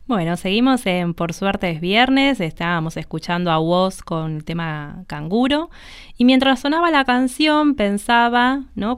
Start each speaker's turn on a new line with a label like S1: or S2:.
S1: Bueno, seguimos en Por suerte es viernes, estábamos escuchando a Woz con el tema Canguro y mientras sonaba la canción pensaba, ¿no?